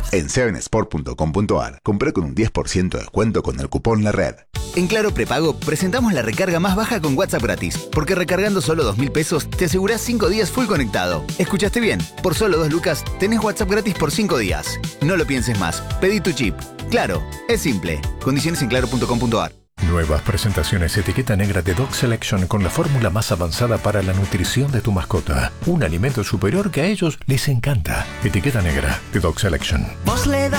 En 7sport.com.ar, compré con un 10% de descuento con el cupón La Red. En Claro Prepago presentamos la recarga más baja con WhatsApp gratis, porque recargando solo 2.000 pesos te asegurás 5 días full conectado. ¿Escuchaste bien? Por solo 2 lucas tenés WhatsApp gratis por 5 días. No lo pienses más, pedí tu chip. Claro, es simple. Condiciones en claro.com.ar. Nuevas presentaciones etiqueta negra de Dog Selection con la fórmula más avanzada para la nutrición de tu mascota. Un alimento superior que a ellos les encanta. Etiqueta negra de Dog Selection. Vos le das